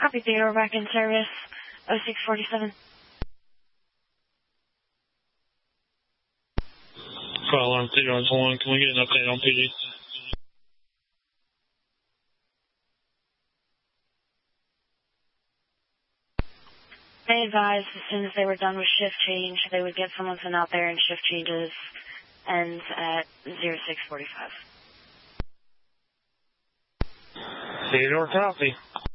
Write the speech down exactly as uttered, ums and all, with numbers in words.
Copy, Theodore, back in service, oh six forty-seven. Fire alarm Theodore on one, can we get an update on P D? They advised as soon as they were done with shift change, they would get someone sent out there, and shift changes ends at oh six forty-five. Theodore, copy.